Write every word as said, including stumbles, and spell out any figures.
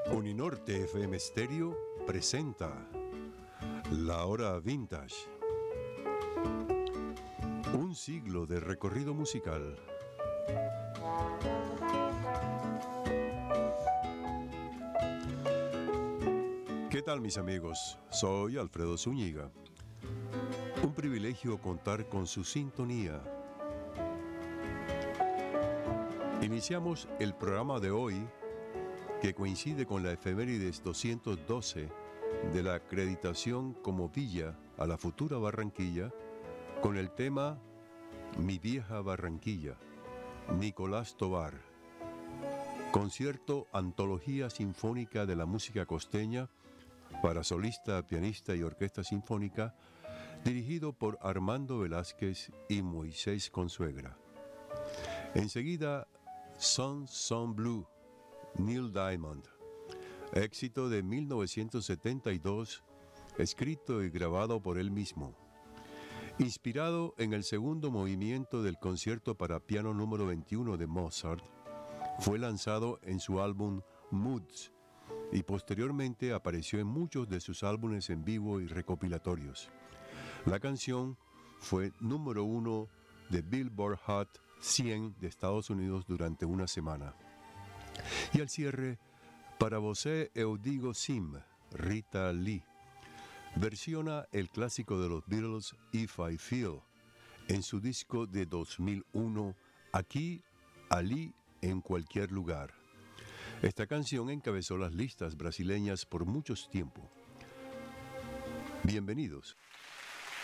Uninorte F M Stereo presenta La Hora Vintage. Un siglo de recorrido musical. ¿Qué tal, mis amigos? Soy Alfredo Zúñiga. Un privilegio contar con su sintonía. Iniciamos el programa de hoy, que coincide con la efemérides doscientos doce de la acreditación como villa a la futura Barranquilla, con el tema Mi vieja Barranquilla, Nicolás Tovar. Concierto Antología Sinfónica de la Música Costeña para solista, pianista y orquesta sinfónica, dirigido por Armando Velázquez y Moisés Consuegra. Enseguida, Son Son Blue, Neil Diamond, éxito de mil novecientos setenta y dos, escrito y grabado por él mismo. Inspirado en el segundo movimiento del concierto para piano número veintiuno de Mozart, fue lanzado en su álbum Moods y posteriormente apareció en muchos de sus álbumes en vivo y recopilatorios. La canción fue número uno de Billboard Hot cien de Estados Unidos durante una semana. Y al cierre, para você eu digo sim, Rita Lee versiona el clásico de los Beatles, If I Feel, en su disco de dos mil uno, Aquí, Allí, en cualquier lugar. Esta canción encabezó las listas brasileñas por mucho tiempo. Bienvenidos.